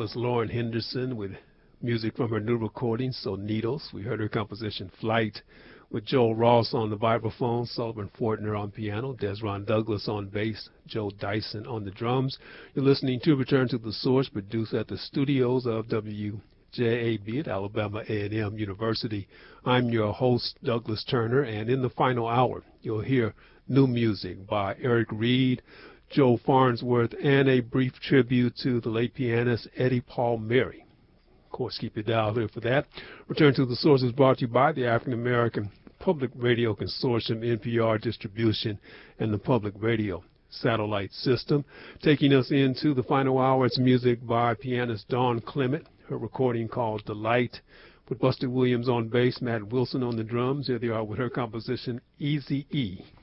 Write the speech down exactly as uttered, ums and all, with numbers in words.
Douglas Lauren Henderson with music from her new recording, So Needles. We heard her composition Flight with Joel Ross on the vibraphone, Sullivan Fortner on piano, Desron Douglas on bass, Joe Dyson on the drums. You're listening to Return to the Source, produced at the studios of W J A B at Alabama A and M University. I'm your host, Douglas Turner, and in the final hour, you'll hear new music by Eric Reed, Joe Farnsworth, and a brief tribute to the late pianist Eddie Palmieri. Of course, keep your dial here for that. Return to the Source is brought to you by the African American Public Radio Consortium, N P R Distribution, and the Public Radio Satellite System. Taking us into the final hour, it's music by pianist Dawn Clement, her recording called Delight, with Buster Williams on bass, Matt Wilson on the drums. Here they are with her composition Easy E.